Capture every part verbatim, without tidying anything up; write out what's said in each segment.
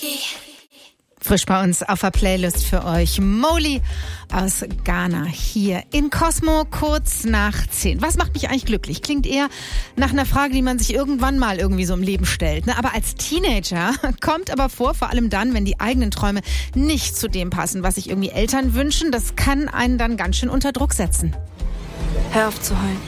Frisch bei uns auf der Playlist für euch. Molly aus Ghana hier in Cosmo kurz nach zehn. Was macht mich eigentlich glücklich? Klingt eher nach einer Frage, die man sich irgendwann mal irgendwie so im Leben stellt. Ne? Aber als Teenager kommt aber vor, vor allem dann, wenn die eigenen Träume nicht zu dem passen, was sich irgendwie Eltern wünschen. Das kann einen dann ganz schön unter Druck setzen. Hör auf zu heulen.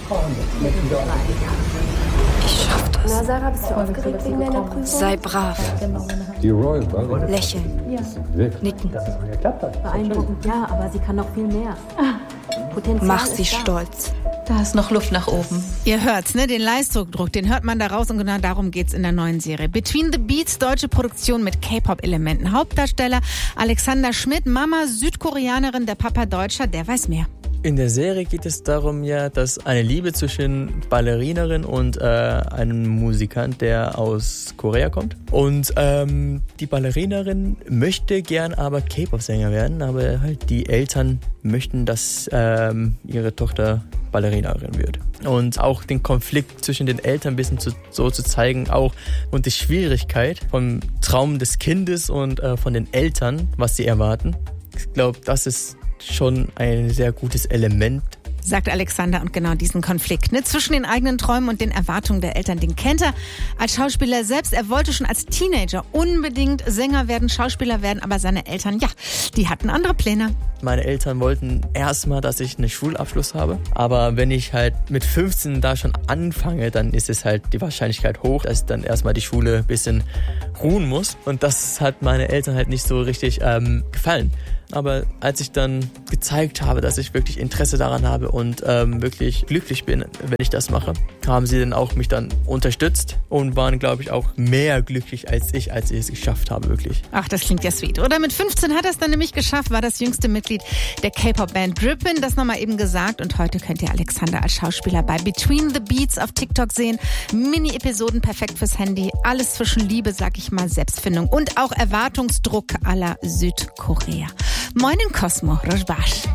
Ich schaff das. Na, Sarah, bist du aufgeregt wegen deiner Prüfung? Sei brav. Die Royal war Lächeln. Ja. Nicken. Beeindruckend, ja, aber sie kann noch viel mehr. Potenzial Mach sie ist da. stolz. Da ist noch Luft nach oben. Ihr hört's, ne? Den Leistungsdruck, den hört man da raus und genau darum geht's in der neuen Serie. Between the Beats, deutsche Produktion mit K-Pop-Elementen. Hauptdarsteller Alexander Schmidt, Mama Südkoreanerin, der Papa Deutscher, der weiß mehr. In der Serie geht es darum, ja, dass eine Liebe zwischen Ballerinerin und äh, einem Musikant, der aus Korea kommt. Und ähm, die Ballerinerin möchte gern aber K-Pop-Sänger werden, aber halt die Eltern möchten, dass ähm, ihre Tochter Ballerinerin wird. Und auch den Konflikt zwischen den Eltern ein bisschen zu, so zu zeigen, auch und die Schwierigkeit vom Traum des Kindes und äh, von den Eltern, was sie erwarten. Ich glaube, das ist schon ein sehr gutes Element. Sagt Alexander, und genau diesen Konflikt ne, zwischen den eigenen Träumen und den Erwartungen der Eltern, den kennt er als Schauspieler selbst. Er wollte schon als Teenager unbedingt Sänger werden, Schauspieler werden, aber seine Eltern, ja, die hatten andere Pläne. Meine Eltern wollten erstmal, dass ich einen Schulabschluss habe, aber wenn ich halt mit fünfzehn da schon anfange, dann ist es halt die Wahrscheinlichkeit hoch, dass dann erstmal die Schule ein bisschen ruhen muss, und das hat meine Eltern halt nicht so richtig ähm, gefallen. Aber als ich dann gezeigt habe, dass ich wirklich Interesse daran habe und ähm, wirklich glücklich bin, wenn ich das mache, haben sie dann auch mich dann unterstützt und waren, glaube ich, auch mehr glücklich als ich, als ich es geschafft habe, wirklich. Ach, das klingt ja sweet. Oder mit fünfzehn hat er es dann nämlich geschafft, war das jüngste Mitglied der K-Pop-Band Drippin', das nochmal eben gesagt. Und heute könnt ihr Alexander als Schauspieler bei Between the Beats auf TikTok sehen. Mini-Episoden, perfekt fürs Handy. Alles zwischen Liebe, sag ich mal, Selbstfindung und auch Erwartungsdruck à la Südkorea. Moin in Cosmo, Rojbash.